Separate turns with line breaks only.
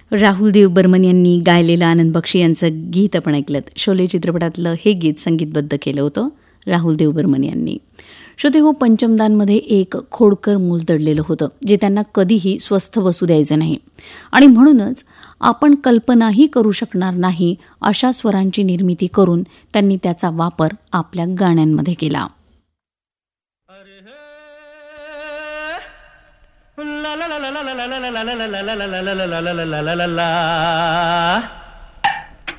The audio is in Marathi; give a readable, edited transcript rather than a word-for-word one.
राहुल देव बर्मन यांनी गायलेलं आनंद बक्षी यांचं गीत आपण ऐकलं. शोले चित्रपटातलं हे गीत संगीतबद्ध केलं होतं राहुल देव बर्मन यांनी. श्रोते हो, पंचमदांमध्ये एक खोडकर मूल दडलेलं होतं जे त्यांना कधीही स्वस्थ बसू द्यायचं नाही आणि म्हणूनच आपण कल्पनाही करू शकणार नाही अशा स्वरांची निर्मिती करून त्यांनी त्याचा वापर आपल्या गाण्यांमध्ये केला.
la la la la la la la la la la la la la la la la la la